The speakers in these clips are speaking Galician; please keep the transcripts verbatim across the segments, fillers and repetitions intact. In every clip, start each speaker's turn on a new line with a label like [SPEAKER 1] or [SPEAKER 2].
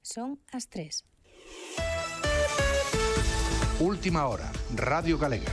[SPEAKER 1] Son as tres.
[SPEAKER 2] Última hora, Radio Galega.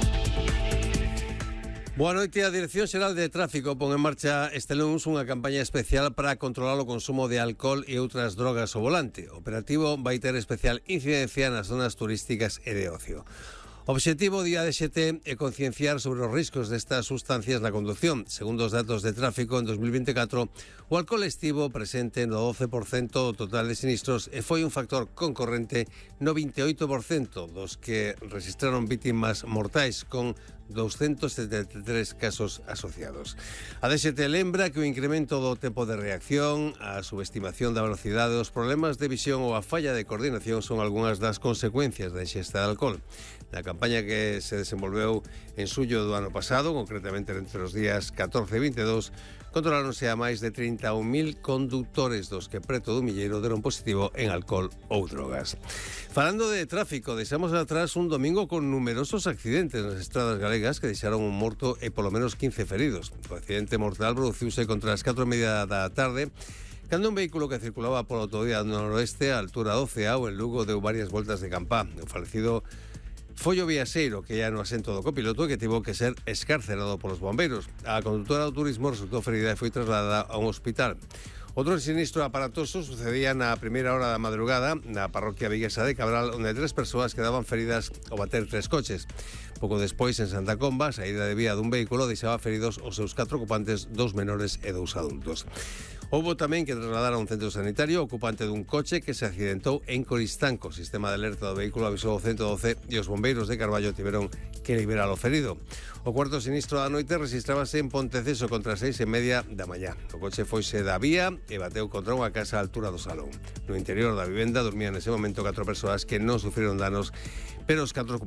[SPEAKER 3] Boa noite. A Dirección Xeral de Tráfico pon en marcha este lunes unha campaña especial para controlar o consumo de alcohol e outras drogas ao volante. O operativo vai ter especial incidencia nas zonas turísticas e de ocio. O obxectivo do I A D X T é concienciar sobre os riscos destas sustancias na conducción. Segundo os datos de tráfico, en dos mil veinticuatro, o alcohol estivo presente no doce por cento do total de sinistros e foi un factor concorrente no veintioito por cento dos que registraron vítimas mortais, con doscientos setenta e tres casos asociados. A D X T lembra que o incremento do tempo de reacción, a subestimación da velocidade, os problemas de visión ou a falla de coordinación son algunhas das consecuencias da ingesta de alcohol. Na campaña que se desenvolveu en xullo do ano pasado, concretamente entre os días catorce e veintidós, controláronse a máis de trinta e un mil condutores, dos que preto do milleiro deron positivo en alcohol ou drogas. Falando de tráfico, deixamos atrás un domingo con numerosos accidentes nas estradas galegas que deixaron un morto e polo menos quince feridos. O accidente mortal produciuse contra as catro e media da tarde, cando un vehículo que circulaba pola autovía do noroeste á altura do Ceao en Lugo deu varias voltas de campá. O falecido foi o viaxeiro que ia no asento do copiloto, que tivo que ser escarcerado polos bombeiros. A condutora do turismo resultou ferida e foi trasladada a un hospital. Outro sinistro aparatoso sucedía na primeira hora da madrugada na parroquia viguesa de Cabral, onde tres persoas quedaban feridas ao bater tres coches. Pouco despois, en Santa Comba, a saída de vía dun vehículo deixaba feridos os seus catro ocupantes, dous menores e dous adultos. Houbo tamén que trasladar a un centro sanitario o ocupante dun coche que se accidentou en Coristanco. O sistema de alerta do vehículo avisou o ciento doce e os bombeiros de Carballo tiveron que liberar o ferido. O cuarto sinistro da noite registrábase en Ponteceso contra as seis e media da mañá. O coche foise da vía e bateu contra unha casa á altura do Salón. No interior da vivenda dormían nese momento catro persoas que non sufriron danos, pero os catro